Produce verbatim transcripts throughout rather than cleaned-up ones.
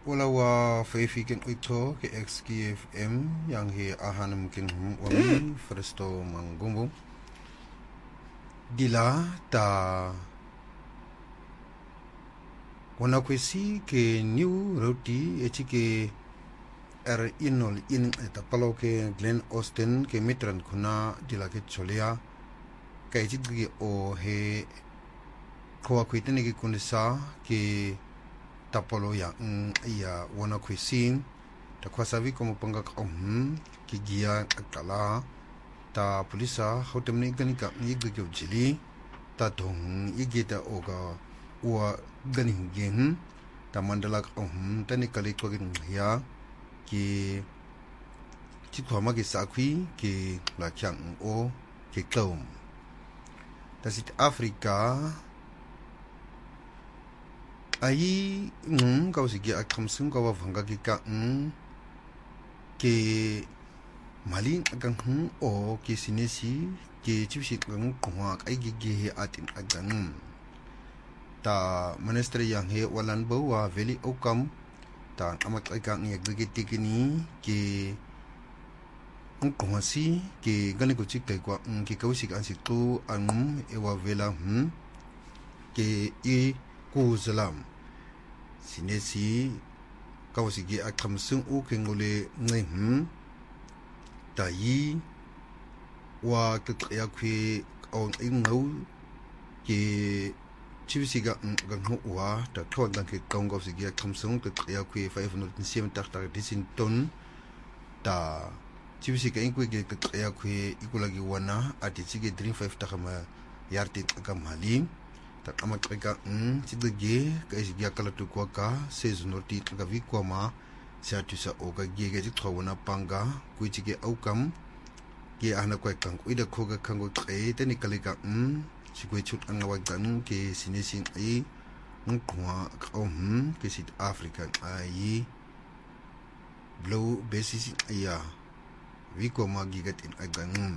wala wa faifiken oito ke X K F M yang he ahanam ken wami fresto mangumbo dila ta wana kwesi ke new roti echike er inol in eta palo ke Glen Austin ke mitran kuna dila ke cholia ka echike o he kwa kwitene ke kunisa ke tapolo ya ya wana cuisine ta kwasavi como panga om ki gia akala ta polisa hotemni ganika yigge jili ta dong yigita oga wa ganin gen ta mandala om tani kali ko gin ya ki ki kwama ki sakwi ki la kyang o ki klom ta sit afrika ai ngum kau sigi akam sung kau vanga ki ka ng ke malin agang hm o ke sinesi ke chipsi kang kwa ai gi gi atin agang ta ministry yang he walan bawa veli okam ta amak ai ka ngi gi tikini ke ang kwa si ke gani ko chik kai kwa ke kau sik an sik tu ang ewa vela hm ke e ku zalam sinesi kawsigi akam sung u kengole ngai hm tai wa ya kwi on ingau ke chibisiga ngau wa ta thon dang ke kong kawsigi akam sung ke ya kwi five hundred seven takta disin ton ta chibisiga ingkwi ke ya kwi ikulagi wana ati chige three five takama yarti akam halim tak amat mereka hmm sidege ka isgia kala tu kwa ka sezonoti ka vikwa ma sa tu sa oga gege ji thawna panga ku chige aukam ge ana kwa kang uida khoga khango tre tani kalika hmm sigwe chut anga wa gan ke sinesin ai ngwa ka hmm ke sit africa ai blow basis ya vikwa ma gigat in agang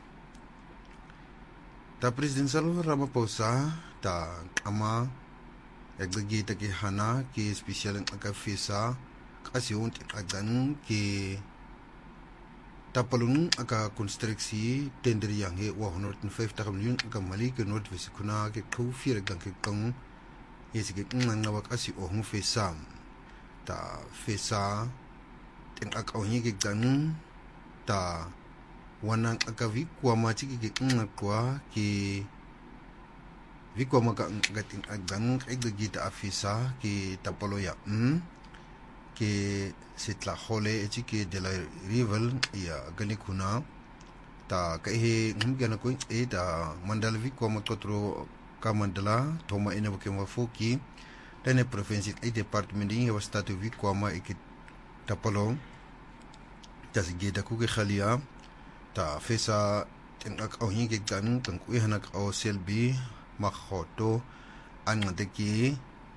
ta presidensial Ramaphosa ta ama egbegi ta ke hana ke special aka fesa kasi unt agan ke tapalun aka construksi tender yang he one hundred fifty million aka mali ke not vesikuna ke khu fir gang ke kong yesike nganga wa kasi o hu fesa ta fesa ten aka onye ke gan ta wanang aka vikwa ma chiki ke ngakwa ke vikwa ma ka gating agang eggi ta afisa ke tapolo ya mm ke sitla hole chiki de la rival ya gani kuna ta ka he ngana ko e ta mandal vikwa ma totro ka mandala thoma ina ke ma foki tane province e department ni wa statu vikwa ma e tapolo ta sige da ku ke khalia ta fesa ten ak au hingi gan tang ku hanak au selbi makhoto an ngadeki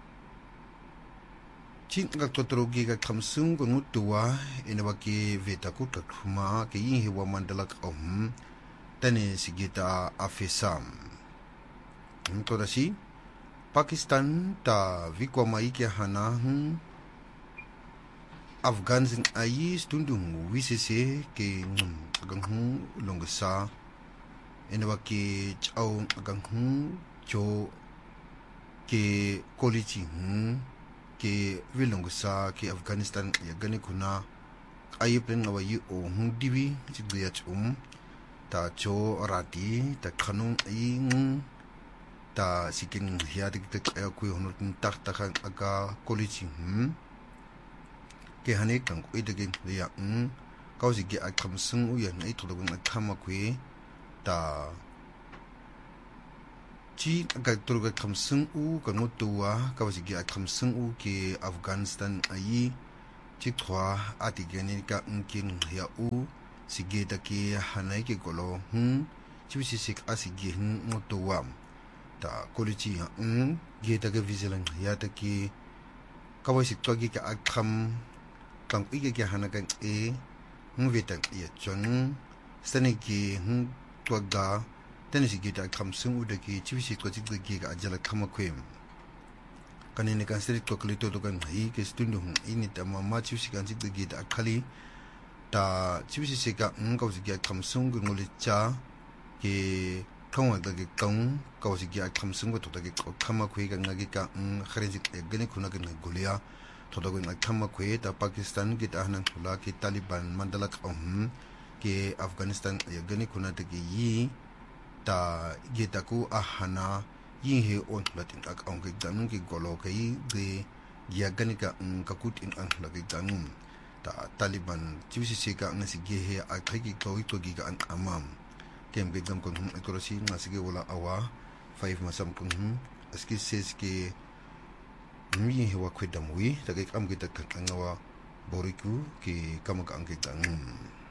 chin ngak totrogi ga khamsung ko ngutua inawaki veta ku takuma ke yin hiwa mandalak om tane sigita afesam to dasi Pakistan ta vikwa mai ke hana Afghan sin ai stundung wisese ke gang hu longsa enwa ke chau gang hu jo ke kolichi hu ke wilongsa ke Afghanistan ya gani kuna ai pen ngawa yi o hu dibi chigya chum ta cho rati ta khanung ai ta sikin hiya dik tek ay ku honor tak tak aga kolichi hu ke hane kang ko idegen ya um kausi ge akam sung u ya nei to dong akam kwe ta chi ga to ga kam sung u ka ngotua kausi ge akam sung u ke Afghanistan ai chi thwa atigeni ka unkin ya u sige ta ke hanai ke golo hm chi si sik asige hm ngotua ta kolichi ya um ge ta ge vigilan ya ta ke kawai to ge ka akam kang ige ke hanagan e ngvetan ye chon staniki hm twaga tenisi gita kamsung udaki chibisi ko chiggi ga ajala kamakwem kanene kan seri to klito to kan hi ke stundu ini ta mama chipsi kan sik gi ta khali ta chipsi se ka ngau si ga kamsung gu ngoli cha ke thong da ge tong kau si ga kamsung go to da ge khama khoi ga ngagi ka khare ji gene khuna ga gulia to da go ngak khama khoi ta Pakistan gi ta hanan thula ke Taliban mandala khom ke Afghanistan ya gene khuna ta ge yi ta ge ta ku ahana yin he on latin ak ang ke danung ke golo ke de ya gane ka kakut in ang lagi danung ta Taliban chibisi se ka ngasi ge he a khai ki to to gi ka an amam kem ge gam kon ekorosi ngasi ge wala awa five masam kon aski ses ke mi he wa kwedam wi ta ge am ge ta kan ngawa boriku ke kam ka ang ge danung